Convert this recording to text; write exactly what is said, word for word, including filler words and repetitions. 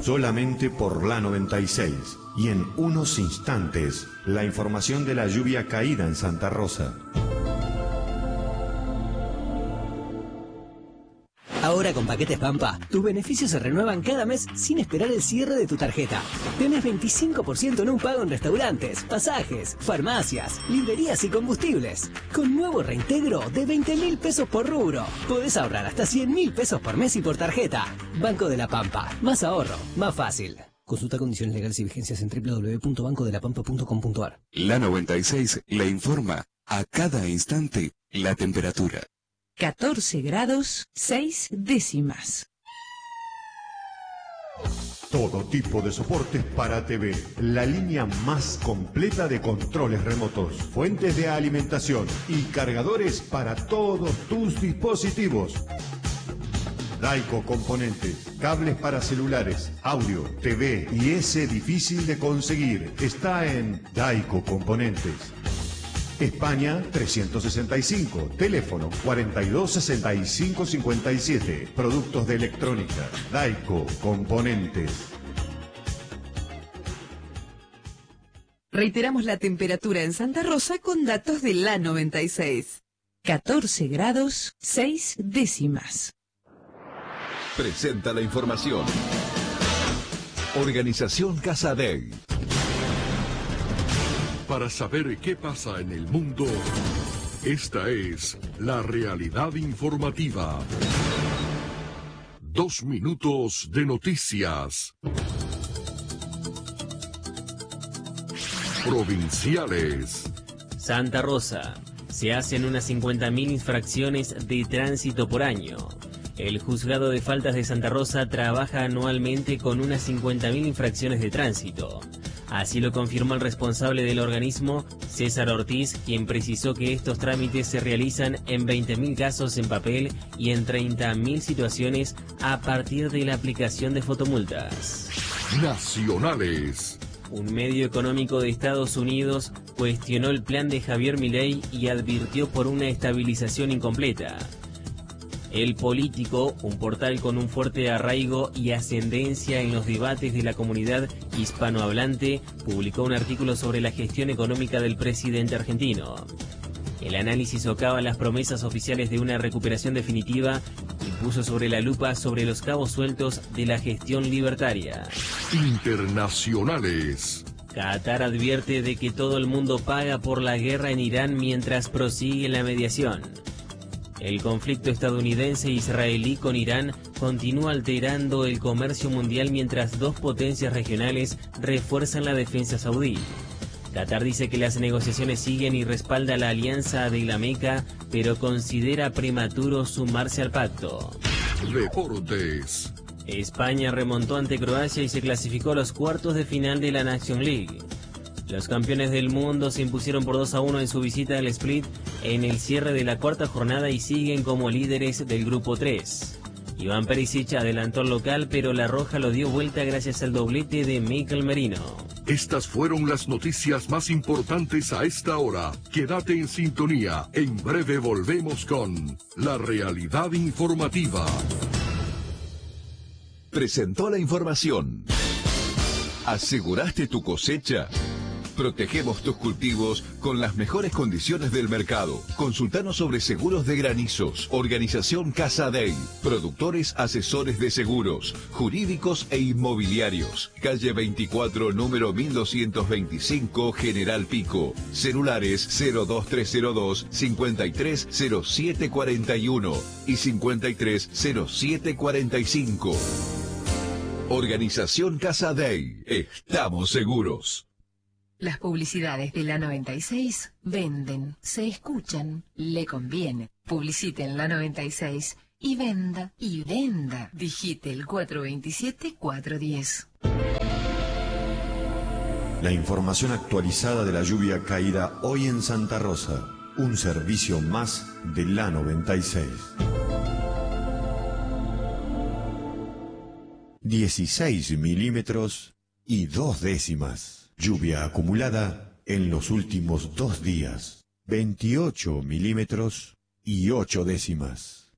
solamente por la noventa y seis. Y en unos instantes, la información de la lluvia caída en Santa Rosa. Ahora con Paquetes Pampa, tus beneficios se renuevan cada mes sin esperar el cierre de tu tarjeta. Tenés veinticinco por ciento en un pago en restaurantes, pasajes, farmacias, librerías y combustibles. Con nuevo reintegro de veinte mil pesos por rubro. Podés ahorrar hasta cien mil pesos por mes y por tarjeta. Banco de la Pampa. Más ahorro, más fácil. Consulta condiciones legales y vigencias en doble u doble u doble u punto banco de la pampa punto com punto a r. La noventa y seis le informa a cada instante la temperatura. catorce grados, seis décimas. Todo tipo de soportes para T V. La línea más completa de controles remotos, fuentes de alimentación y cargadores para todos tus dispositivos. Daico Componentes, cables para celulares, audio, T V y ese difícil de conseguir. Está en Daico Componentes. España trescientos sesenta y cinco, teléfono cuarenta y dos sesenta y cinco cincuenta y siete. Productos de electrónica, Daico Componentes. Reiteramos la temperatura en Santa Rosa con datos de la noventa y seis. catorce grados, seis décimas. Presenta la información. Organización Casa Day. Para saber qué pasa en el mundo, esta es la realidad informativa. Dos minutos de noticias. Provinciales. Santa Rosa. Se hacen unas cincuenta mil infracciones de tránsito por año. El Juzgado de Faltas de Santa Rosa trabaja anualmente con unas cincuenta mil infracciones de tránsito. Así lo confirmó el responsable del organismo, César Ortiz, quien precisó que estos trámites se realizan en veinte mil casos en papel y en treinta mil situaciones a partir de la aplicación de fotomultas. Nacionales. Un medio económico de Estados Unidos cuestionó el plan de Javier Milei y advirtió por una estabilización incompleta. El Político, un portal con un fuerte arraigo y ascendencia en los debates de la comunidad hispanohablante, publicó un artículo sobre la gestión económica del presidente argentino. El análisis socava las promesas oficiales de una recuperación definitiva y puso sobre la lupa sobre los cabos sueltos de la gestión libertaria. Internacionales. Qatar advierte de que todo el mundo paga por la guerra en Irán mientras prosigue la mediación. El conflicto estadounidense-israelí con Irán continúa alterando el comercio mundial mientras dos potencias regionales refuerzan la defensa saudí. Qatar dice que las negociaciones siguen y respalda la alianza de la Meca, pero considera prematuro sumarse al pacto. Deportes. España remontó ante Croacia y se clasificó a los cuartos de final de la Nations League. Los campeones del mundo se impusieron por dos a uno en su visita al Split en el cierre de la cuarta jornada y siguen como líderes del grupo tres. Iván Perisic adelantó al local, pero la roja lo dio vuelta gracias al doblete de Mikel Merino. Estas fueron las noticias más importantes a esta hora. Quédate en sintonía. En breve volvemos con la realidad informativa. Presentó la información. ¿Aseguraste tu cosecha? Protegemos tus cultivos con las mejores condiciones del mercado. Consultanos sobre seguros de granizos. Organización Casa Day. Productores asesores de seguros, jurídicos e inmobiliarios. Calle veinticuatro, número mil doscientos veinticinco, General Pico. Celulares cero dos tres cero dos, cincuenta y tres cero siete cuarenta y uno y cincuenta y tres cero siete cuarenta y cinco. Organización Casa Day. Estamos seguros. Las publicidades de la noventa y seis venden, se escuchan, le conviene. Publicite en la noventa y seis y venda, y venda. Digite el cuatro veintisiete, cuatro diez. La información actualizada de la lluvia caída hoy en Santa Rosa. Un servicio más de la noventa y seis. dieciséis milímetros y dos décimas. Lluvia acumulada en los últimos dos días. veintiocho milímetros y ocho décimas.